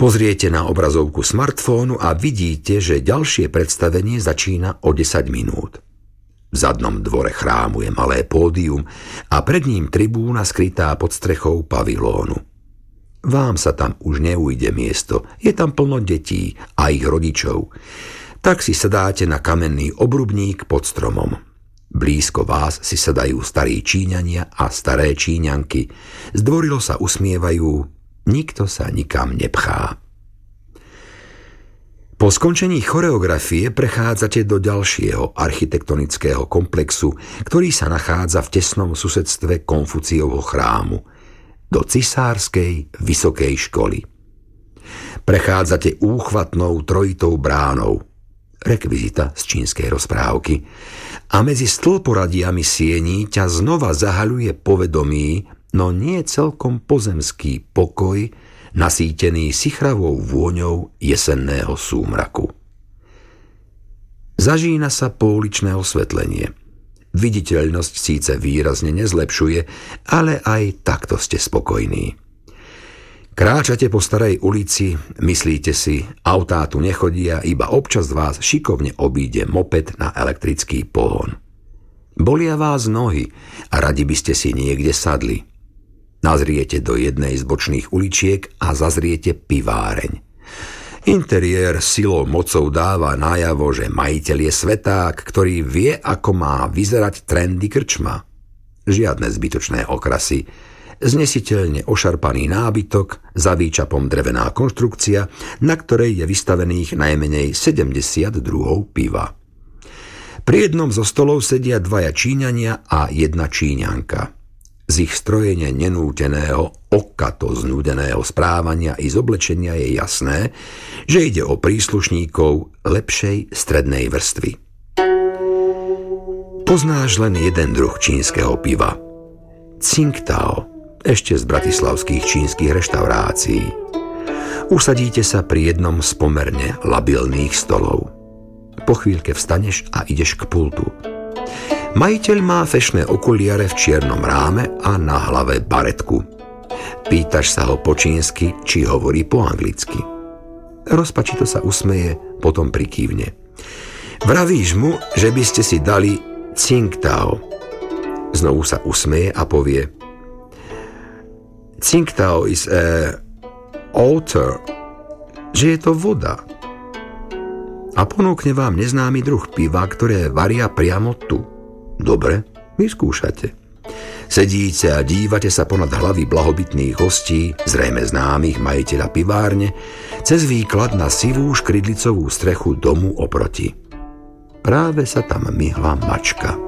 Pozriete na obrazovku smartfónu a vidíte, že ďalšie predstavenie začína o 10 minút. V zadnom dvore chrámu je malé pódium a pred ním tribúna skrytá pod strechou pavilónu. Vám sa tam už neujde miesto, je tam plno detí a ich rodičov. Tak si sedáte na kamenný obrubník pod stromom. Blízko vás si sedajú starí Číňania a staré Číňanky. Zdvorilo sa usmievajú, nikto sa nikam nepchá. Po skončení choreografie prechádzate do ďalšieho architektonického komplexu, ktorý sa nachádza v tesnom susedstve Konfuciovho chrámu, do Cisárskej vysokej školy. Prechádzate úchvatnou trojitou bránou, rekvizita z čínskej rozprávky, a medzi stĺporadiami siení ťa znova zahaľuje povedomí, no nie celkom pozemský pokoj, nasýtený sichravou vôňou jesenného súmraku. Zažína sa pouličné osvetlenie. Viditeľnosť síce výrazne nezlepšuje, ale aj takto ste spokojní. Kráčate po starej ulici, myslíte si, autá tu nechodia, iba občas vás šikovne obíde moped na elektrický pohon. Bolia vás nohy a radi by ste si niekde sadli. Nazriete do jednej z bočných uličiek a zazriete piváreň. Interiér silou mocou dáva najavo, že majiteľ je sveták, ktorý vie, ako má vyzerať trendy krčma. Žiadne zbytočné okrasy, znesiteľne ošarpaný nábytok, za výčapom drevená konštrukcia, na ktorej je vystavených najmenej 70 druhov piva. Pri jednom zo stolov sedia dvaja Číňania a jedna Číňanka. Z ich strojene nenúteného, okato znúdeného správania i z oblečenia je jasné, že ide o príslušníkov lepšej strednej vrstvy. Poznáš len jeden druh čínskeho piva. Tsingtao, ešte z bratislavských čínskych reštaurácií. Usadíte sa pri jednom z pomerne labilných stolov. Po chvíľke vstaneš a ideš k pultu. Majiteľ má fešné okuliare v čiernom ráme a na hlave baretku. Pýtaš sa ho po čínsky, či hovorí po anglicky. Rozpačito sa usmeje, potom prikývne. Vravíš mu, že by ste si dali Tsingtao. Znovu sa usmeje a povie: Tsingtao is water, že je to voda. A ponúkne vám neznámy druh piva, ktoré varia priamo tu. Dobre, vyskúšate. Sedíte a dívate sa ponad hlavy blahobytných hostí, zrejme známych majiteľa pivárne, cez výklad na sivú škrydlicovú strechu domu oproti. Práve sa tam myhla mačka.